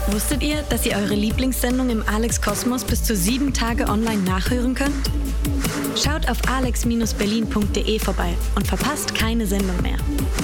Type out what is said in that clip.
Wusstet ihr, dass ihr eure Lieblingssendung im Alex Kosmos bis zu 7 Tage online nachhören könnt? Schaut auf alex-berlin.de vorbei und verpasst keine Sendung mehr.